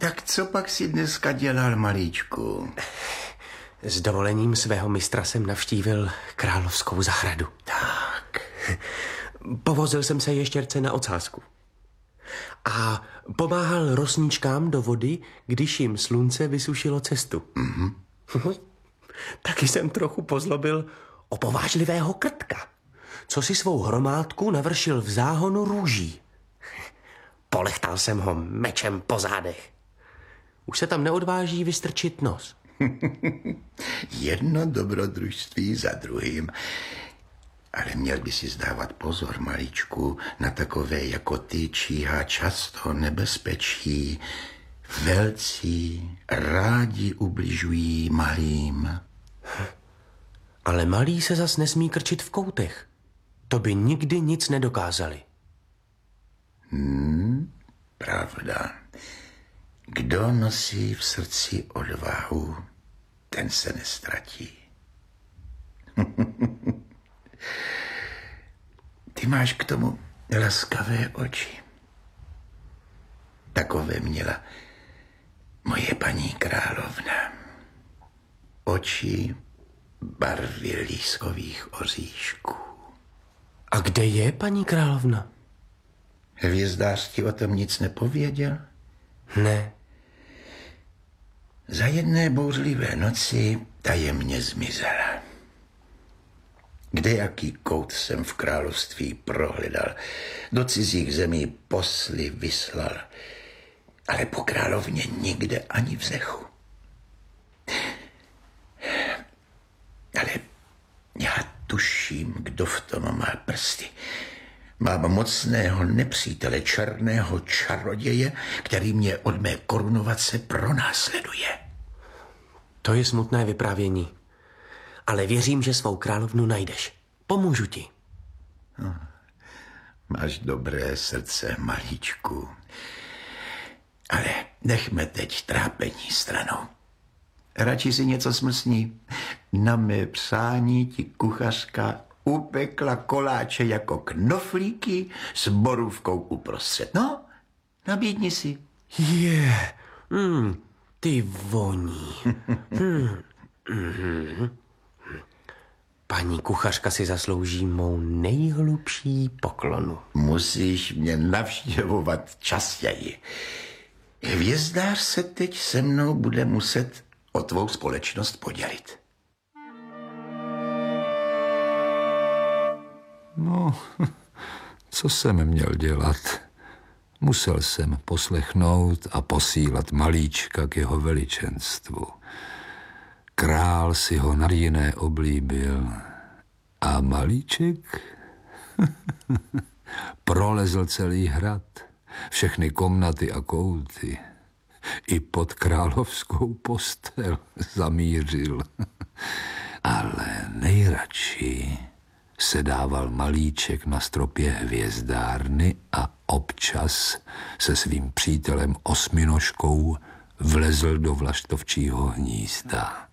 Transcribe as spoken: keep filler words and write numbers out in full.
Tak co pak si dneska dělal, malíčku? S dovolením svého mistra jsem navštívil královskou zahradu. Tak. Povozil jsem se ještěrce na ocásku. A pomáhal rosničkám do vody, když jim slunce vysušilo cestu. Mm-hmm. Taky jsem trochu pozlobil o povážlivého krtka, co si svou hromádku navršil v záhonu růží. Polechtal jsem ho mečem po zádech. Už se tam neodváží vystrčit nos. Jedno dobrodružství za druhým. Ale měl by si zdávat pozor, malíčku, na takové jako ty číhá často nebezpečí. Velcí rádi ubližují malým. Ale malí se zas nesmí krčit v koutech. To by nikdy nic nedokázali. Hmm, pravda. Kdo nosí v srdci odvahu, ten se nestratí. Ty máš k tomu laskavé oči. Takové měla moje paní královna. Oči barvy lískových oříšků. A kde je paní královna? Hvězdář ti o tom nic nepověděl? Ne. Za jedné bouřlivé noci tajemně zmizela. Kdejaký kout jsem v království prohledal, do cizích zemí posly vyslal, ale po královně nikde ani vzechu. Ale já tuším, kdo v tom má prsty. Mám mocného nepřítele, černého čaroděje, který mě od mé korunovace pronásleduje. To je smutné vyprávění. Ale věřím, že svou královnu najdeš. Pomůžu ti. No, máš dobré srdce, malíčku. Ale nechme teď trápení stranou. Radši si něco smlsní. Na mé přání ti kuchařka upekla koláče jako knoflíky s borůvkou uprostřed. No, nabídni si. Je, yeah. mm, ty voní. hmm. mm-hmm. Paní kuchařka si zaslouží mou nejhlubší poklonu. Musíš mě navštěvovat častěji. Hvězdář se teď se mnou bude muset o tvou společnost podělit. No, co jsem měl dělat? Musel jsem poslechnout a posílat malíčka k jeho veličenstvu. Král si ho na jiné oblíbil a malíček prolezl celý hrad, všechny komnaty a kouty. I pod královskou postel zamířil. Ale nejradši se dával malíček na stropě hvězdárny a občas se svým přítelem osminožkou vlezl do vlaštovčího hnízda.